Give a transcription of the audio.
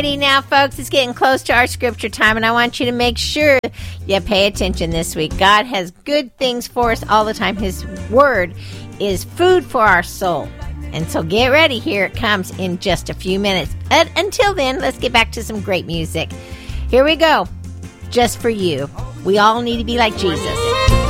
righty now, folks. It's getting close to our scripture time, and I want you to make sure you pay attention this week. God has good things for us all the time. His word is food for our soul. And so get ready. Here it comes in just a few minutes. And until then, let's get back to some great music. Here we go. Just for you. We all need to be like Jesus.